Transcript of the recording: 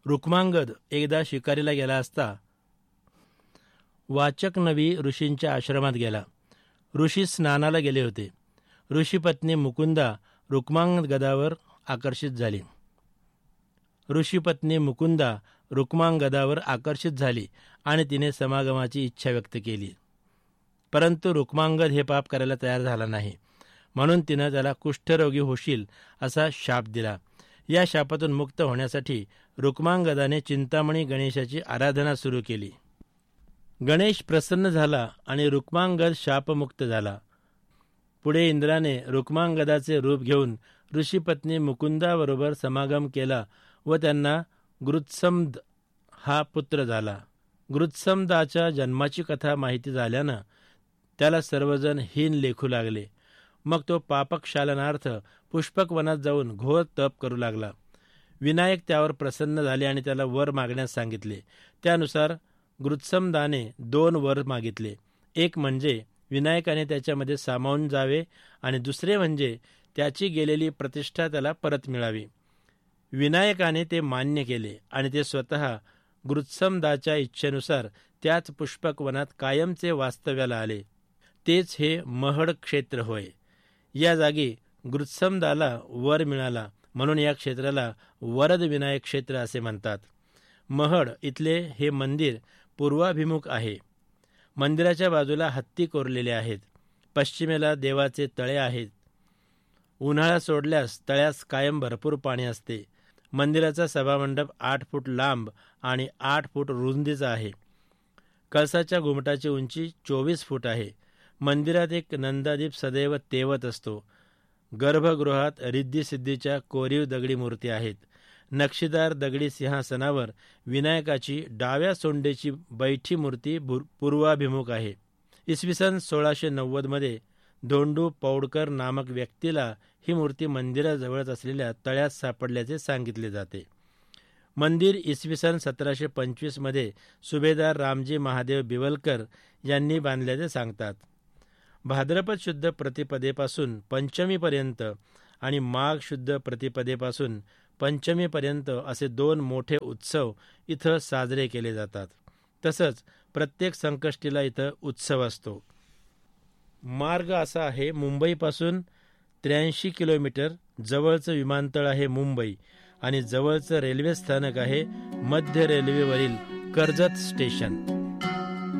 रुक्मांगद एकदा शिकारीला गेला असता वाचक नवी ऋषींच्या आश्रमात गेला. ऋषी स्नानाला गेले होते. ऋषीपत्नी मुकुंदा रुक्मांगदावर आकर्षित झाली आणि तिने समागमाची इच्छा व्यक्त केली. परंतु रुक्मांगद हे पाप करायला तयार झाला नाही. म्हणून तिनं त्याला कुष्ठरोगी होशील असा शाप दिला. या शापातून मुक्त होण्यासाठी रुक्मांगदाने चिंतामणी गणेशाची आराधना सुरू केली. गणेश प्रसन्न झाला आणि रुक्मांगद शापमुक्त झाला. पुढे इंद्राने रुक्मांगदाचे रूप घेऊन ऋषीपत्नी मुकुंदाबरोबर समागम केला व त्यांना गृत्समद हा पुत्र झाला. गृत्समदाच्या जन्माची कथा माहिती झाल्यानं त्याला सर्वजण हीन लेखू लागले. मग तो पापक्षालनार्थ पुष्पक वनात जाऊन घोर तप करू लागला. विनायक त्यावर प्रसन्न झाले आणि त्याला वर मागण्यास सांगितले. त्यानुसार गृत्समदाने 2 वर मागितले. एक म्हणजे विनायकाने त्याच्यामध्ये सामावून जावे आणि दुसरे म्हणजे त्याची गेलेली प्रतिष्ठा त्याला परत मिळावी. विनायकाने ते मान्य केले आणि ते स्वतः गृत्समदाच्या इच्छेनुसार त्याच पुष्पक वनात कायमचे वास्तव्याला आले. तेच हे महड क्षेत्र होय. या जागी गृत्समदाला वर मिळाला म्हणून या क्षेत्राला वरद विनायक क्षेत्र असे म्हणतात. महड इथले हे मंदिर पूर्वाभिमुख आहे. मंदिराच्या बाजूला हत्ती कोरलेले आहेत. पश्चिमेला देवाचे तळे आहेत. उन्हाळा सोडल्यास तळ्यास कायम भरपूर पाणी असते. मंदिराचा सभामंडप 8 फूट लांब आणि 8 फूट रुंदीचा आहे. कळसाच्या घुमटाची उंची 24 फूट आहे. मंदिरात एक नंदादीप सदैव तेवत असतो. गर्भगृहात रिद्धिसिद्धीच्या कोरीव दगडी मूर्ती आहेत. नक्षीदार दगडी सिंहासनावर विनायकाची डाव्या सोंडेची बैठी मूर्ती पूर्वाभिमुख आहे. इसवी सन 1690 धोंडू पौडकर नामक व्यक्तीला ही मूर्ती मंदिराजवळच असलेल्या तळ्यात सापडल्याचे सांगितले जाते. मंदिर इसवी सन 1725 सुभेदार रामजी महादेव बिवलकर यांनी बांधल्याचे सांगतात. भाद्रपद शुद्ध प्रतिपदेपासून पंचमीपर्यंत आणि माघ शुद्ध प्रतिपदेपासून पंचमीपर्यंत असे 2 मोठे उत्सव इथं साजरे केले जातात. तसंच प्रत्येक संकष्टीला इथं उत्सव असतो. मार्ग असा आहे, मुंबईपासून 83 किलोमीटर जवळचं विमानतळ आहे मुंबई आणि जवळचं रेल्वे स्थानक आहे मध्य रेल्वेवरील कर्जत स्टेशन.